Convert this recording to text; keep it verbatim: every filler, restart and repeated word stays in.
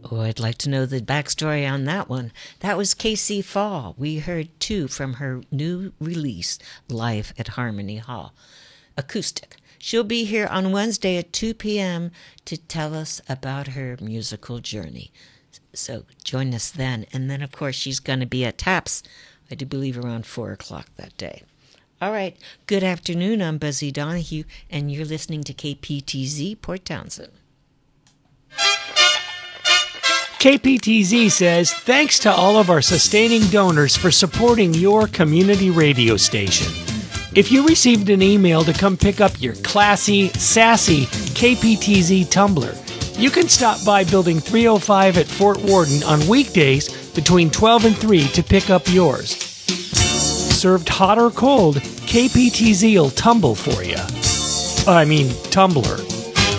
Oh, I'd like to know the backstory on that one. That was Casey Fall. We heard two from her new release, Live at Harmony Hall. Acoustic. She'll be here on Wednesday at two p.m. to tell us about her musical journey. So join us then. And then, of course, she's going to be at TAPS, I do believe, around four o'clock that day. All right. Good afternoon. I'm Buzzy Donahue, and you're listening to K P T Z Port Townsend. K P T Z says, thanks to all of our sustaining donors for supporting your community radio station. If you received an email to come pick up your classy, sassy K P T Z tumbler, you can stop by Building three oh five at Fort Worden on weekdays between twelve and three to pick up yours. Served hot or cold, K P T Z will tumble for you. I mean, tumbler.